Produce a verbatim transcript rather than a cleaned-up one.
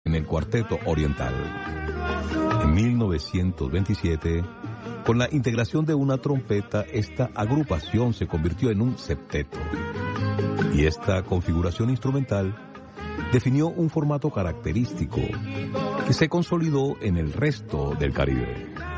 en el Cuarteto Oriental. En mil novecientos veintisiete, con la integración de una trompeta, esta agrupación se convirtió en un septeto. Y esta configuración instrumental definió un formato característico que se consolidó en el resto del Caribe.